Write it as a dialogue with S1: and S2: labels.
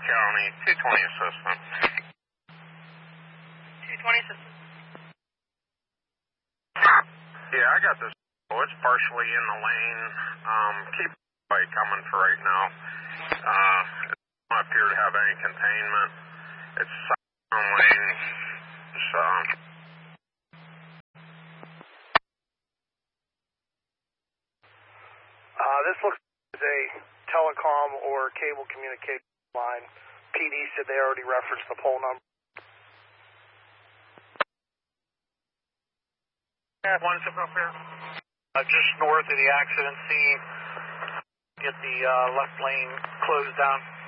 S1: County, 220 assistant.
S2: 220 assistant.
S1: Yeah, I got this. Oh, it's partially in the lane. Keep light coming for right now. It doesn't appear to have any containment. It's southbound lane. So.
S3: This looks like a telecom or cable communication line. PD said they already referenced the pole number.
S4: One is appropriate. Just north of the accident scene. Get the left lane closed down.